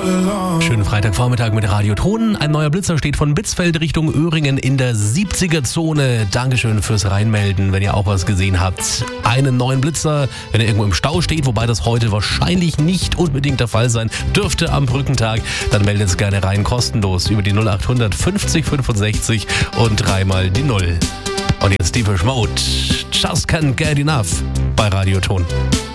Schönen Freitagvormittag mit Radio Ton. Ein neuer Blitzer steht von Bitzfeld Richtung Öhringen in der 70er-Zone. Dankeschön fürs Reinmelden, wenn ihr auch was gesehen habt. Einen neuen Blitzer, wenn er irgendwo im Stau steht, wobei das heute wahrscheinlich nicht unbedingt der Fall sein dürfte am Brückentag, dann meldet es gerne rein, kostenlos über die 0800 50 65 und dreimal die 0. Und jetzt Deepish Mode. Just can't get enough bei Radio Ton.